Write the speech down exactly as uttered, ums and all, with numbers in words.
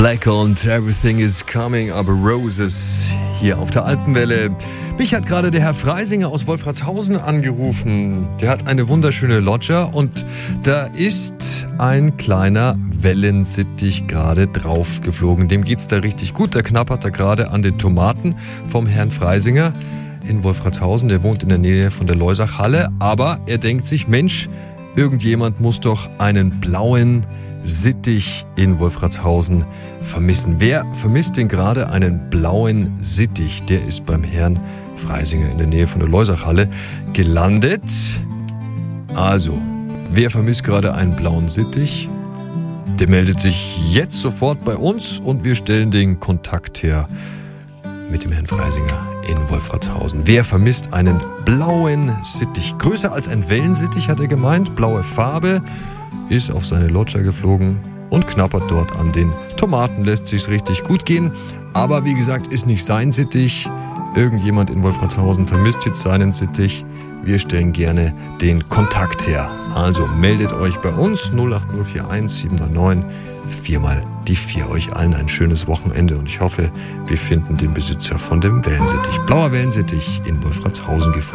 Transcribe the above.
Black und Everything is Coming Up Roses hier auf der Alpenwelle. Mich hat gerade der Herr Freisinger aus Wolfratshausen angerufen. Der hat eine wunderschöne Loggia und da ist ein kleiner Wellensittich gerade drauf geflogen. Dem geht's da richtig gut. Der knappert da gerade an den Tomaten vom Herrn Freisinger in Wolfratshausen. Der wohnt in der Nähe von der Loisachhalle. Aber er denkt sich, Mensch, irgendjemand muss doch einen blauen Sittich in Wolfratshausen vermissen. Wer vermisst denn gerade einen blauen Sittich? Der ist beim Herrn Freisinger in der Nähe von der Loisachhalle gelandet. Also, wer vermisst gerade einen blauen Sittich? Der meldet sich jetzt sofort bei uns und wir stellen den Kontakt her mit dem Herrn Freisinger in Wolfratshausen. Wer vermisst einen blauen Sittich? Größer als ein Wellensittich, hat er gemeint. Blaue Farbe, ist auf seine Loggia geflogen und knappert dort an den Tomaten. Lässt sich's richtig gut gehen. Aber wie gesagt, ist nicht sein Sittich. Irgendjemand in Wolfratshausen vermisst jetzt seinen Sittich. Wir stellen gerne den Kontakt her. Also meldet euch bei uns null acht null vier eins sieben neun neun vier mal die vier. Euch allen ein schönes Wochenende und ich hoffe, wir finden den Besitzer von dem Wellensittich. Blauer Wellensittich in Wolfratshausen gefunden.